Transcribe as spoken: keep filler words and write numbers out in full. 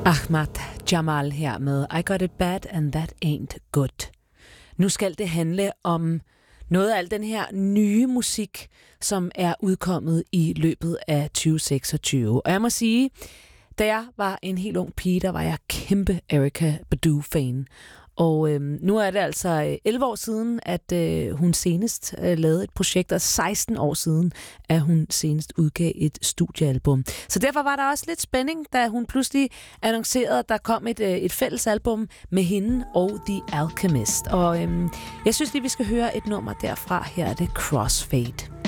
Ahmad Jamal her med I Got It Bad and That Ain't Good. Nu skal det handle om noget af al den her nye musik, som er udkommet i løbet af tyve seksogtyve. Og jeg må sige, da jeg var en helt ung pige, der var jeg kæmpe Erykah Badu-fan. Og øhm, nu er det altså elleve år siden, at øh, hun senest øh, lavede et projekt, og seksten år siden, at hun senest udgav et studiealbum. Så derfor var der også lidt spænding, da hun pludselig annoncerede, at der kom et, øh, et fælles album med hende og The Alchemist. Og øhm, jeg synes lige, vi skal høre et nummer derfra. Her er det Crossfade.